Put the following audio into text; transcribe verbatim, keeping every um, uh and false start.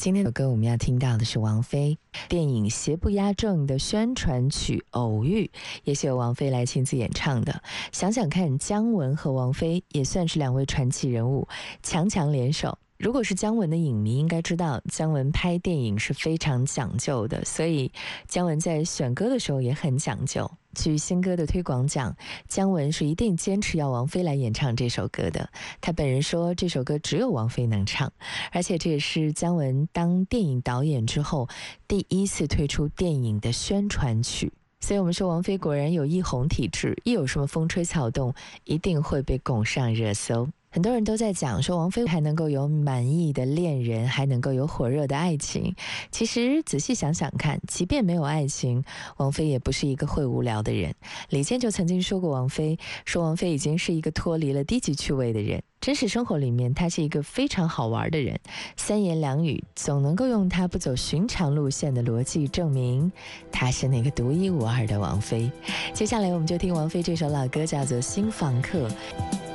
今天的歌我们要听到的是王菲电影《邪不压正》的宣传曲《偶遇》，也是由王菲来亲自演唱的。想想看，姜文和王菲也算是两位传奇人物，强强联手。如果是姜文的影迷应该知道，姜文拍电影是非常讲究的，所以姜文在选歌的时候也很讲究。据新歌的推广讲，姜文是一定坚持要王菲来演唱这首歌的。他本人说这首歌只有王菲能唱，而且这也是姜文当电影导演之后第一次推出电影的宣传曲。所以我们说王菲果然有一红体质，一有什么风吹草动一定会被拱上热搜。很多人都在讲说王菲还能够有满意的恋人，还能够有火热的爱情。其实仔细想想看，即便没有爱情，王菲也不是一个会无聊的人。李健就曾经说过王菲，说王菲已经是一个脱离了低级趣味的人。真实生活里面她是一个非常好玩的人，三言两语总能够用她不走寻常路线的逻辑证明她是那个独一无二的王菲。接下来我们就听王菲这首老歌，叫做《新房客》。